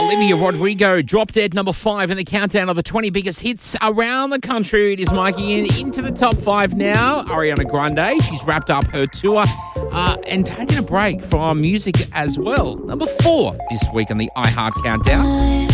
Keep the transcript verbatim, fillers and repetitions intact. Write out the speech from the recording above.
Olivia Rodrigo, Drop Dead, number five in the countdown of the twenty biggest hits around the country. It is Mikey in into the top five now. Ariana Grande, she's wrapped up her tour uh, and taken a break from music as well. Number four this week on the iHeart Countdown.